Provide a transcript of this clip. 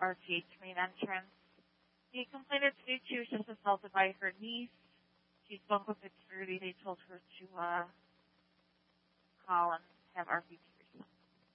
RTH main entrance. The complainant stated she was just assaulted by her niece. She spoke with the security. They told her to call and have RTH